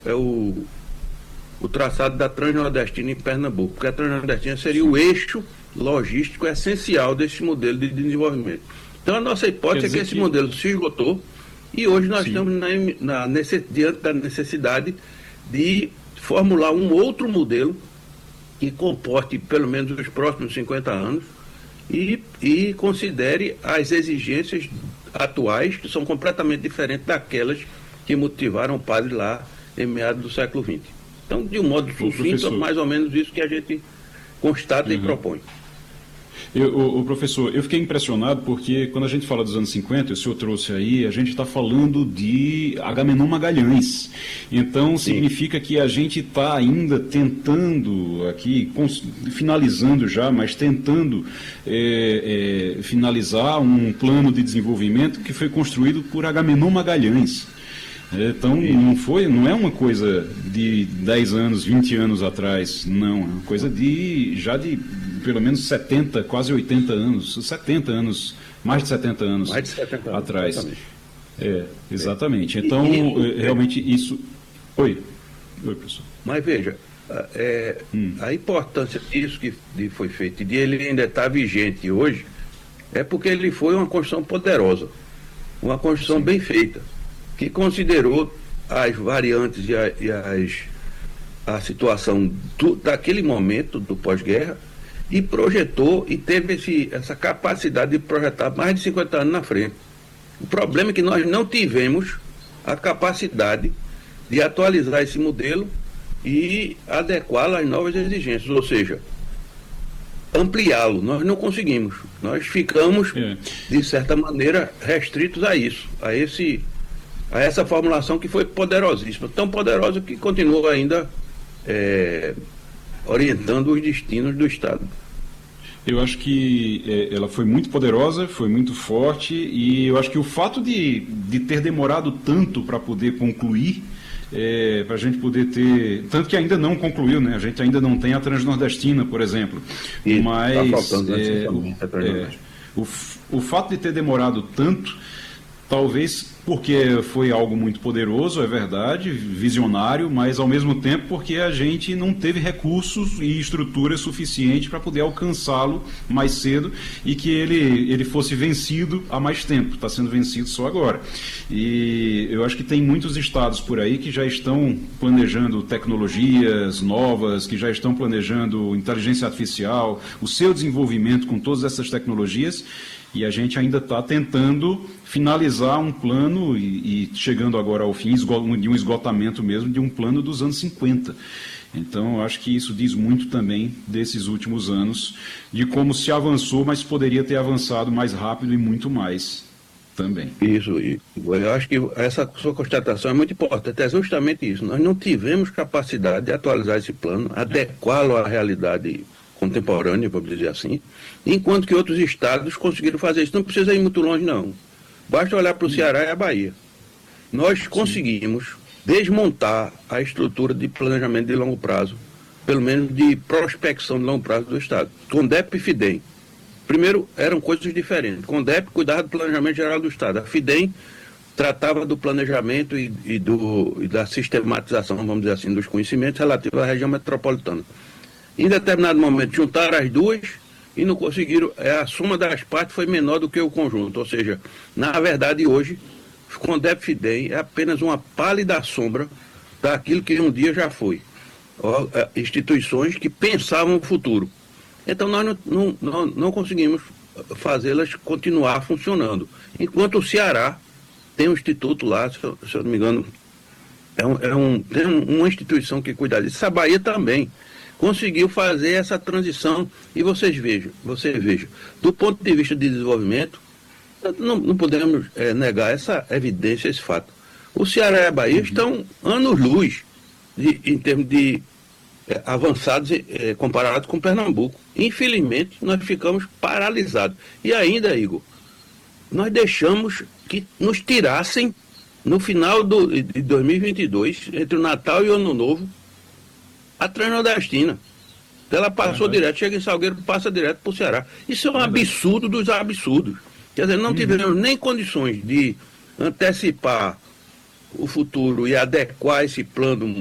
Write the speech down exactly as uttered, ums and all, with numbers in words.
é o, o traçado da Transnordestina em Pernambuco, porque a Transnordestina seria o eixo logístico essencial desse modelo de desenvolvimento. Então, a nossa hipótese é que esse que... modelo se esgotou e hoje nós Sim. estamos na, na, necess, diante da necessidade de formular um outro modelo que comporte pelo menos os próximos cinquenta anos e, e considere as exigências atuais, que são completamente diferentes daquelas que motivaram o padre lá em meados do século vinte. Então, de um modo sucinto, é mais ou menos isso que a gente constata uhum. e propõe. Eu, o, o professor, eu fiquei impressionado porque quando a gente fala dos anos cinquenta, o senhor trouxe aí, a gente está falando de Agamenon Magalhães. Então, Sim. significa que a gente está ainda tentando aqui, cons, finalizando já, mas tentando é, é, finalizar um plano de desenvolvimento que foi construído por Agamenon Magalhães. Então, não, foi, não é uma coisa de dez anos, vinte anos atrás, não, é uma coisa de, já de pelo menos setenta, quase oitenta anos, setenta anos, mais de setenta anos, mais de setenta anos atrás. Exatamente. É, exatamente. Então, e, e, realmente isso... Oi, Oi professor. Mas veja, é, hum. a importância disso que foi feito, e de ele ainda estar vigente hoje, é porque ele foi uma construção poderosa, uma construção Sim. bem feita, que considerou as variantes e, a, e as, a situação do, daquele momento do pós-guerra e projetou e teve esse, essa capacidade de projetar mais de cinquenta anos na frente. O problema é que nós não tivemos a capacidade de atualizar esse modelo e adequá-lo às novas exigências, ou seja, ampliá-lo. Nós não conseguimos. Nós ficamos, é. de certa maneira, restritos a isso, a esse... a essa formulação que foi poderosíssima, tão poderosa que continua ainda é, orientando os destinos do Estado. Eu acho que é, ela foi muito poderosa, foi muito forte, e eu acho que o fato de, de ter demorado tanto para poder concluir, é, para a gente poder ter... Tanto que ainda não concluiu, né? A gente ainda não tem a Transnordestina, por exemplo. Isso, mas tá faltando, é, o, é, o, o fato de ter demorado tanto, talvez porque foi algo muito poderoso, é verdade, visionário, mas ao mesmo tempo porque a gente não teve recursos e estrutura suficiente para poder alcançá-lo mais cedo e que ele, ele fosse vencido há mais tempo, está sendo vencido só agora. E eu acho que tem muitos estados por aí que já estão planejando tecnologias novas, que já estão planejando inteligência artificial, o seu desenvolvimento com todas essas tecnologias, e a gente ainda está tentando finalizar um plano e, e chegando agora ao fim de um esgotamento mesmo de um plano dos anos cinquenta. Então, eu acho que isso diz muito também desses últimos anos, de como se avançou, mas poderia ter avançado mais rápido e muito mais também. Isso, eu acho que essa sua constatação é muito importante, é justamente isso. Nós não tivemos capacidade de atualizar esse plano, adequá-lo à realidade contemporânea, vamos dizer assim, enquanto que outros estados conseguiram fazer isso. Não precisa ir muito longe, não. Basta olhar para o Ceará e a Bahia. Nós conseguimos Sim. desmontar a estrutura de planejamento de longo prazo, pelo menos de prospecção de longo prazo do estado. CONDEP e FIDEM. Primeiro, eram coisas diferentes. CONDEP cuidava do planejamento geral do estado. A FIDEM tratava do planejamento e, e, do, e da sistematização, vamos dizer assim, dos conhecimentos relativos à região metropolitana. Em determinado momento juntaram as duas e não conseguiram, a soma das partes foi menor do que o conjunto, ou seja, na verdade hoje, o CONDEP FIDEM é apenas uma pálida sombra daquilo que um dia já foi. Instituições que pensavam o futuro. Então nós não, não, não, não conseguimos fazê-las continuar funcionando. Enquanto o Ceará tem um instituto lá, se eu, se eu não me engano, é um, é um, tem uma instituição que cuida disso. A Bahia também conseguiu fazer essa transição, e vocês vejam, você veja, do ponto de vista de desenvolvimento, não, não podemos é, negar essa evidência, esse fato. O Ceará e a Bahia uhum. estão anos-luz em termos de é, avançados é, comparados com Pernambuco. Infelizmente, nós ficamos paralisados. E ainda, Igor, nós deixamos que nos tirassem no final do, de dois mil e vinte e dois, entre o Natal e o Ano Novo, a Transnordestina. Ela passou uhum. direto, chega em Salgueiro, passa direto para o Ceará. Isso é um uhum. absurdo dos absurdos. Quer dizer, não uhum. tivemos nem condições de antecipar o futuro e adequar esse plano